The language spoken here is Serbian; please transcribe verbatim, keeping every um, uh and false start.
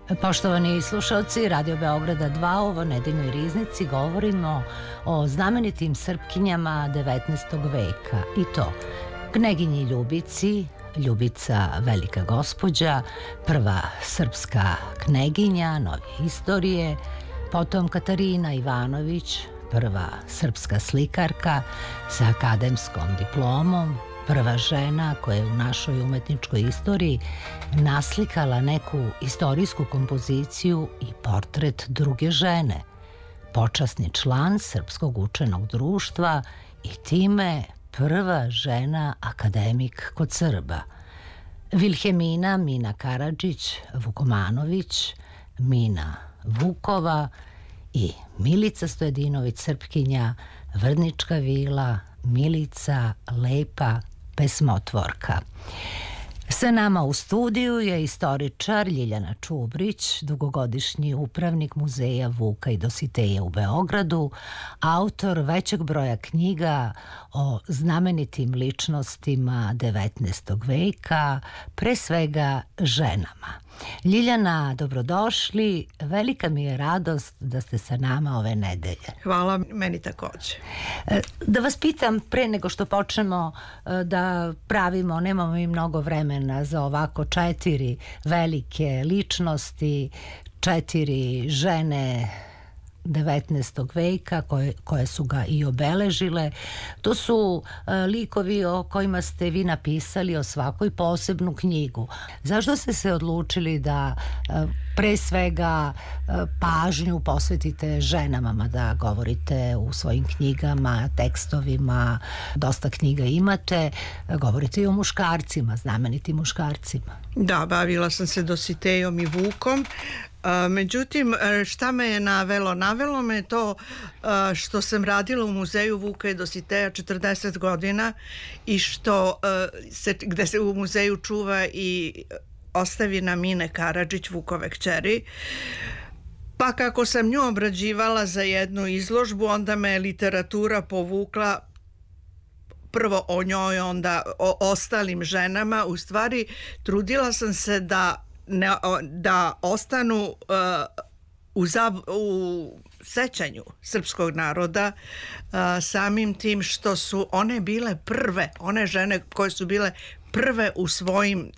Poštovani slušalci Radio Beograda dva, ovo nedeljnoj riznici govorimo o znamenitim Srpkinjama devetnaestog veka i to Kneginji Ljubici, Ljubica velika gospođa, prva srpska kneginja novije istorije, potom Katarina Ivanović, prva srpska slikarka sa akademskom diplomom, prva žena koja je u našoj umetničkoj istoriji naslikala neku istorijsku kompoziciju i portret druge žene, počasni član Srpskog učenog društva i time prva žena akademik kod Srba. Vilhemina Mina Karadžić Vukomanović, Mina Vukova i Milica Stojadinović Srpkinja, Vrdnička vila, Milica lepa pesmotvorka. Sa nama u studiju je istoričar Ljiljana Čubrić, dugogodišnji upravnik Muzeja Vuka i Dositeja u Beogradu, autor većeg broja knjiga o znamenitim ličnostima devetnaestog veka, pre svega ženama. Ljiljana, dobrodošli. Velika mi je radost da ste sa nama ove nedelje. Hvala, meni takođe. Da vas pitam, pre nego što počnemo da pravimo, nemamo mi mnogo vremena za ovako četiri velike ličnosti, četiri žene devetnaestog veka koje, koje su ga i obeležile. To su uh, likovi o kojima ste vi napisali o svakoj posebnu knjigu. Zašto ste se odlučili da uh, pre svega uh, pažnju posvetite ženama, mada govorite u svojim knjigama, tekstovima, dosta knjiga imate, govorite i o muškarcima, znamenitim muškarcima. Da, bavila sam se Dositejom i Vukom. Međutim, šta me je navelo? Navelo me to što sam radila u Muzeju Vuka i Dositeja četrdeset godina i što se, gde se u muzeju čuva i ostavina Mine Karadžić, Vukove kćeri. Pa kako sam nju obrađivala za jednu izložbu, onda me je literatura povukla prvo o njoj, onda o ostalim ženama. U stvari, trudila sam se da Ne, da ostanu uh, u, zab, u sećanju srpskog naroda uh, samim tim što su one bile prve, one žene koje su bile prve u svojim